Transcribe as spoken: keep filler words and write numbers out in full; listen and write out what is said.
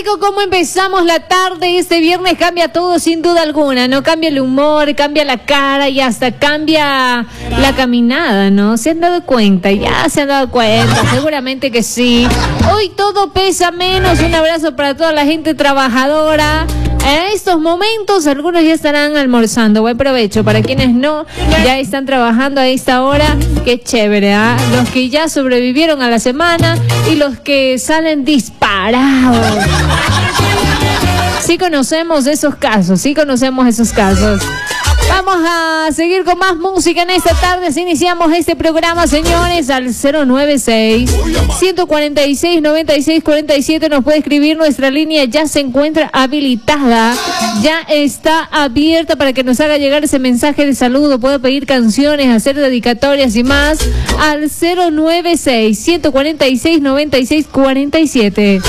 rico cómo empezamos la tarde. Este viernes cambia todo sin duda alguna, ¿no? Cambia el humor, cambia la cara y hasta cambia la caminada, ¿no? ¿Se han dado cuenta? Ya se han dado cuenta, seguramente que sí. Hoy todo pesa menos. Un abrazo para toda la gente trabajadora. En estos momentos algunos ya estarán almorzando. Buen provecho. Para quienes no, ya están trabajando a esta hora. Qué chévere, ¿ah? ¿eh? Los que ya sobrevivieron a la semana y los que salen disparados. Sí conocemos esos casos, sí conocemos esos casos. Vamos a seguir con más música en esta tarde. Iniciamos este programa, señores, al cero nueve seis, uno cuatro seis, nueve seis cuatro siete. Nos puede escribir, nuestra línea ya se encuentra habilitada, ya está abierta para que nos haga llegar ese mensaje de saludo. Puede pedir canciones, hacer dedicatorias y más al cero nueve seis, uno cuatro seis, nueve seis cuatro siete.